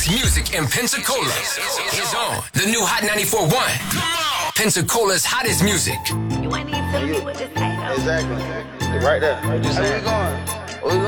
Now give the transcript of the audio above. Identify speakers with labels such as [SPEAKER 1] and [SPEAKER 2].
[SPEAKER 1] hottest music in Pensacola is on the new Hot 94.1. Come on! Pensacola's hottest music.
[SPEAKER 2] You ain't even telling me what to say, though.
[SPEAKER 3] Exactly. Right there. Where you going?